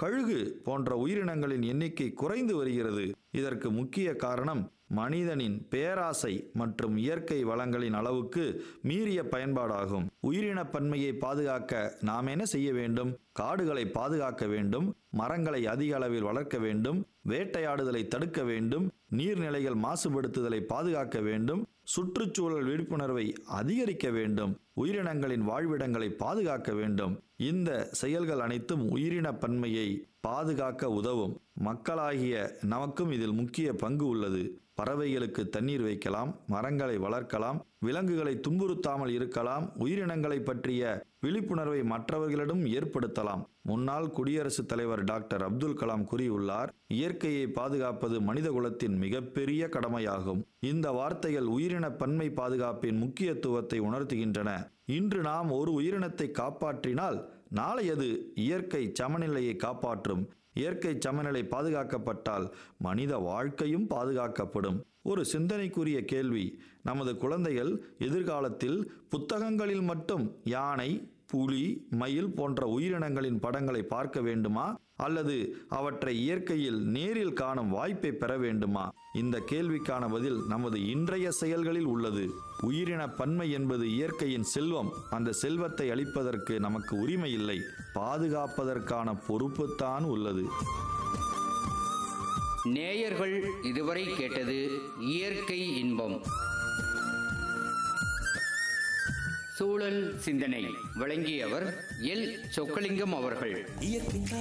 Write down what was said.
கழுகு போன்ற உயிரினங்களின் எண்ணிக்கை குறைந்து வருகிறது. இதற்கு முக்கிய காரணம் மனிதனின் பேராசை மற்றும் இயற்கை வளங்களின் அளவுக்கு மீறிய பயன்பாடாகும். உயிரின பன்மையை பாதுகாக்க நாம் என்ன செய்ய வேண்டும்? காடுகளை பாதுகாக்க வேண்டும், மரங்களை அதிக அளவில் வளர்க்க வேண்டும், வேட்டையாடுதலை தடுக்க வேண்டும், நீர்நிலைகள் மாசுபடுத்துதலை பாதுகாக்க வேண்டும், சுற்றுச்சூழல் விழிப்புணர்வை அதிகரிக்க வேண்டும், உயிரினங்களின் வாழ்விடங்களை பாதுகாக்க வேண்டும். இந்த செயல்கள் அனைத்தும் உயிரின பன்மையை பாதுகாக்க உதவும். மக்களாகிய நமக்கும் இதில் முக்கிய பங்கு உள்ளது. பறவைகளுக்கு தண்ணீர் வைக்கலாம், மரங்களை வளர்க்கலாம், விலங்குகளை துன்புறுத்தாமல் இருக்கலாம், உயிரினங்களை பற்றிய விழிப்புணர்வை மற்றவர்களிடம் ஏற்படுத்தலாம். முன்னாள் குடியரசுத் தலைவர் டாக்டர் அப்துல் கலாம் கூறியுள்ளார், இயற்கையை பாதுகாப்பது மனித குலத்தின் மிகப்பெரிய கடமையாகும். இந்த வார்த்தைகள் உயிரின பன்மை பாதுகாப்பின் முக்கியத்துவத்தை உணர்த்துகின்றன. இன்று நாம் ஒரு உயிரினத்தை காப்பாற்றினால் நாளை அது இயற்கை சமநிலையை காப்பாற்றும். இயற்கை சமநிலை பாதுகாக்கப்பட்டால் மனித வாழ்க்கையும் பாதுகாக்கப்படும். ஒரு சிந்தனைக்குரிய கேள்வி: நமது குழந்தைகள் எதிர்காலத்தில் புத்தகங்களில் மட்டும் யானை, புலி, மயில் போன்ற உயிரினங்களின் படங்களை பார்க்க வேண்டுமா, அல்லது அவற்றை இயற்கையில் நேரில் காணும் வாய்ப்பை பெற வேண்டுமா? இந்த கேள்விக்கான பதில் நமது இன்றைய செயல்களில் உள்ளது. உயிரின பன்மை என்பது இயற்கையின் செல்வம். அந்த செல்வத்தை அளிப்பதற்கு நமக்கு உரிமை இல்லை, பாதுகாப்பதற்கான பொறுப்புத்தான் உள்ளது. நேயர்கள் இதுவரை கேட்டது இயற்கை இன்பம். சூழல் சிந்தனை வழங்கியவர் எல். சொக்கலிங்கம் அவர்கள்.